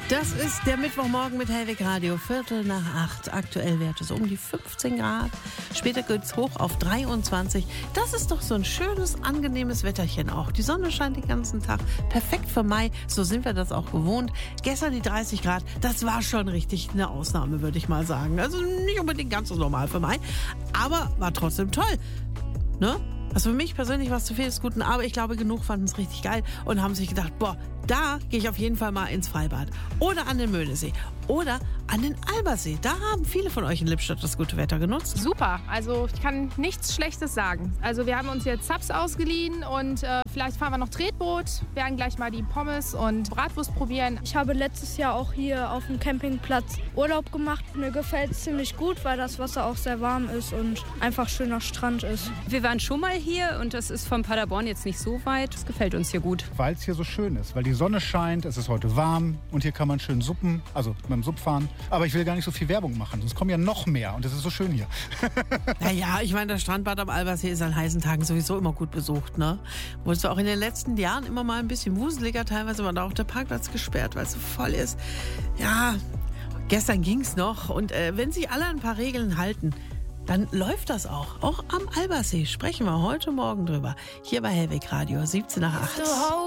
Das ist der Mittwochmorgen mit Hellwig Radio, 7:45. Aktuell Wert es um die 15 Grad. Später geht es hoch auf 23. Das ist doch so ein schönes, angenehmes Wetterchen auch. Die Sonne scheint den ganzen Tag. Perfekt für Mai, so sind wir das auch gewohnt. Gestern die 30 Grad, das war schon richtig eine Ausnahme, würde ich mal sagen. Also nicht unbedingt ganz so normal für Mai, aber war trotzdem toll. Ne? Also für mich persönlich war es zu viel des Guten, aber ich glaube, genug fanden es richtig geil und haben sich gedacht, boah, da gehe ich auf jeden Fall mal ins Freibad. Oder an den Möhnesee. Oder an den Albersee. Da haben viele von euch in Lippstadt das gute Wetter genutzt. Super, also ich kann nichts Schlechtes sagen. Also wir haben uns jetzt Zaps ausgeliehen und vielleicht fahren wir noch Tretboot, werden gleich mal die Pommes und Bratwurst probieren. Ich habe letztes Jahr auch hier auf dem Campingplatz Urlaub gemacht. Mir gefällt es ziemlich gut, weil das Wasser auch sehr warm ist und einfach schöner Strand ist. Wir waren schon mal hier und das ist von Paderborn jetzt nicht so weit. Es gefällt uns hier gut. Weil es hier so schön ist, weil die Sonne scheint, es ist heute warm und hier kann man schön suppen, also mit dem Supp fahren. Aber ich will gar nicht so viel Werbung machen, sonst kommen ja noch mehr und es ist so schön hier. Naja, ich meine, das Strandbad am Albersee ist an heißen Tagen sowieso immer gut besucht, ne? Wurde es auch in den letzten Jahren immer mal ein bisschen wuseliger, teilweise war da auch der Parkplatz gesperrt, weil es so voll ist. Ja, gestern ging's noch und wenn sich alle ein paar Regeln halten, dann läuft das auch. Auch am Albersee sprechen wir heute Morgen drüber. Hier bei Hellwig Radio, 7 nach 8.